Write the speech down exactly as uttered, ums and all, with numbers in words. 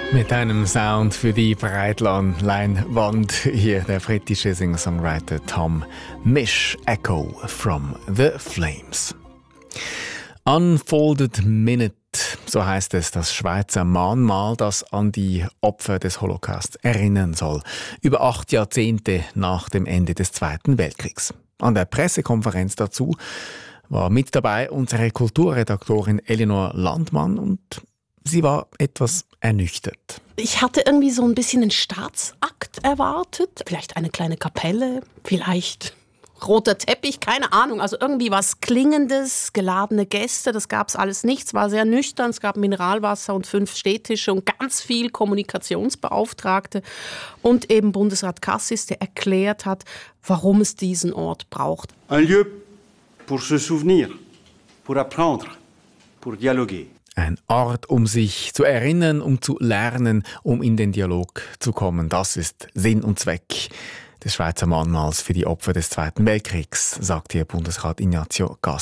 Mit einem Sound für die Breitland-Leinwand hier der britische Singer-Songwriter Tom Misch, Echo from the Flames. Unfolded Minute, so heißt es, das Schweizer Mahnmal, das an die Opfer des Holocaust erinnern soll, über acht Jahrzehnte nach dem Ende des Zweiten Weltkriegs. An der Pressekonferenz dazu war mit dabei unsere Kulturredaktorin Elinor Landmann und sie war etwas ernüchtert. Ich hatte irgendwie so ein bisschen einen Staatsakt erwartet. Vielleicht eine kleine Kapelle, vielleicht roter Teppich, keine Ahnung. Also irgendwie was Klingendes, geladene Gäste, das gab es alles nicht. Es war sehr nüchtern, es gab Mineralwasser und fünf Stehtische und ganz viel Kommunikationsbeauftragte. Und eben Bundesrat Cassis, der erklärt hat, warum es diesen Ort braucht. Un lieu pour se souvenir, pour apprendre, pour dialoguer. Ein Ort, um sich zu erinnern, um zu lernen, um in den Dialog zu kommen. Das ist Sinn und Zweck des Schweizer Mahnmals für die Opfer des Zweiten Weltkriegs, sagt hier Bundesrat Ignazio Cassis.